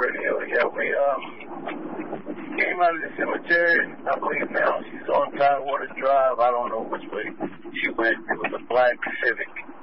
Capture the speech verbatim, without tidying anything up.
radio. Yeah, we um came out of the cemetery. I believe now she's on Tidewater Drive. I don't know which way she went. It was a black Civic.